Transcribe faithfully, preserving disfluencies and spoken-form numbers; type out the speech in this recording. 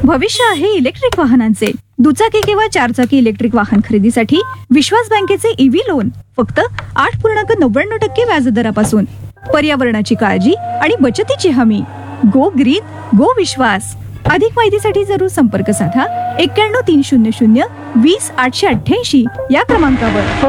भविष्य आहे इलेक्ट्रिक वाहनांचे. दुचाकी किंवा चारचाकी इलेक्ट्रिक वाहन खरेदीसाठी विश्वास बँकेचे ईव्ही लोन फक्त आठ पूर्णांक नव्याण्णव टक्के व्याजदरापासून. पर्यावरणाची काळजी आणि बचतीची हमी. गो ग्रीन गो विश्वास. अधिक माहितीसाठी जरूर संपर्क साधा एक्क्याण्णव तीन शून्य शून्य वीस आठशे अठ्ठ्याऐंशी या क्रमांकावर.